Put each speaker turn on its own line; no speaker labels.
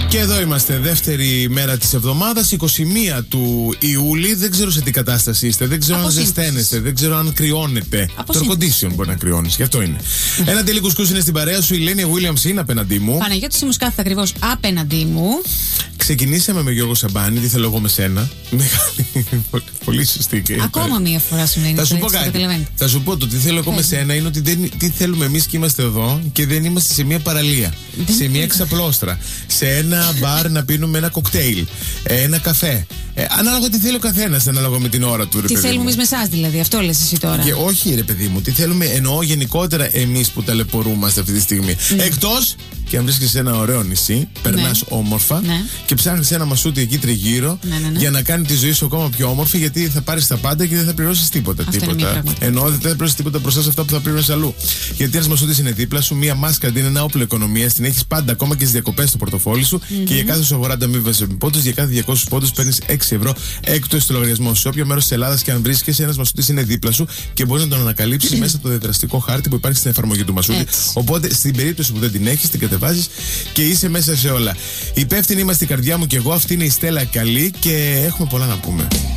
Και εδώ είμαστε, δεύτερη μέρα της εβδομάδας, 21 του Ιούλη. Δεν ξέρω σε τι κατάσταση είστε, δεν ξέρω αν ζεσταίνεστε, δεν ξέρω αν κρυώνετε. Το air condition μπορεί να κρυώνεις, γι' αυτό είναι. Ένα τέλειο κουσκούς είναι στην παρέα σου, η Λένια Williams είναι απέναντί μου.
Παναγιώτης Σίμους κάθεται ακριβώς απέναντί μου.
Ξεκινήσαμε με Γιώργο Σαμπάνη, τι θέλω εγώ με σένα. Μεγάλη, πολύ σωστή.
Ακόμα μία φορά σημαίνει.
Θα σου πω κάτι. Θα σου πω το τι θέλω εγώ με σένα είναι ότι τι θέλουμε εμείς και είμαστε εδώ και δεν είμαστε σε μια παραλία, σε μια εξαπλώστρα, σε ένα μπαρ να πίνουμε ένα κοκτέιλ, ένα καφέ. Ανάλογα τι θέλει ο καθένας, ανάλογα με την ώρα του.
Τι θέλουμε εμείς με εσάς, δηλαδή, αυτό λες εσύ τώρα.
Και όχι, ρε παιδί μου, τι θέλουμε, εννοώ γενικότερα εμείς που ταλαιπωρούμαστε αυτή τη στιγμή. Εκτός και αν βρίσκεσαι σε ένα ωραίο νησί, περνάς όμορφα και ψάχνεις ένα μασούτι εκεί τριγύρω για να κάνει τη ζωή σου ακόμα πιο όμορφη, γιατί θα πάρεις τα πάντα και δεν θα πληρώσεις τίποτα. Εννοώ δεν θα πληρώσεις τίποτα μπροστά σε αυτά που θα πληρώσεις αλλού. Γιατί ένας μασούτης είναι δίπλα σου, μία μάσκα είναι ένα όπλο οικονομίας, την έχεις πάντα ακόμα και στις διακοπές στο πορτοφόλι σου και για κάθε σου αγορά ανταμείβεσαι με πόντους, για κάθε 200 πόντους παίρνεις 6 ευρώ έκπτωση στο λογαριασμό σου. Σε όποιο μέρος της Ελλάδας και αν βρίσκεσαι, ένας μασούτης είναι δίπλα σου και μπορείς να τον ανακαλύψεις μέσα από το διαδραστικό χάρτη που υπάρχει στην εφαρμογή του μασούτη. Οπότε στην περίπτωση που δεν την έχεις, την κατεβάζεις και είσαι μέσα σε όλα. Υπεύθυνοι είμαστε η καρδιά μου και εγώ. Αυτή είναι η Στέλλα Καλή και έχουμε πολλά να πούμε.